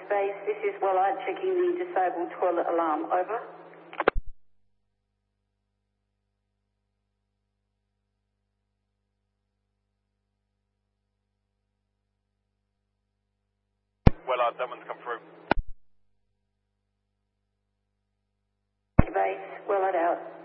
Base, this is Wellard checking the disabled toilet alarm. Over. Wellard, that one's come through. Base, Wellard out.